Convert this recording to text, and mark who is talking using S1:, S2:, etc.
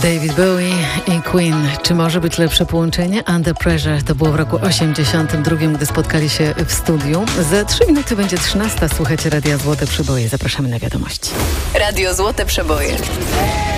S1: David Bowie i Queen. Czy może być lepsze połączenie? Under Pressure to było w roku 82, gdy spotkali się w studiu. Za 3 minuty będzie 13. Słuchajcie Radia Złote Przeboje. Zapraszamy na wiadomości.
S2: Radio Złote Przeboje.